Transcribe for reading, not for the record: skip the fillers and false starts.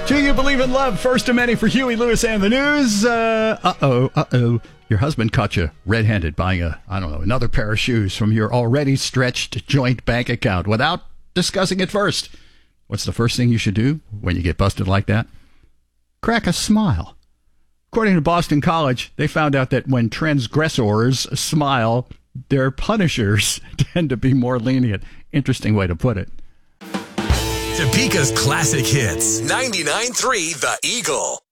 Do you believe in love? First of many for Huey Lewis and the news. Your husband caught you red-handed buying another pair of shoes from your already stretched joint bank account without discussing it first. What's the first thing you should do when you get busted like that? Crack a smile. According to Boston College, they found out that when transgressors smile, their punishers tend to be more lenient. Interesting way to put it. Topeka's classic hits. 99.3 The Eagle.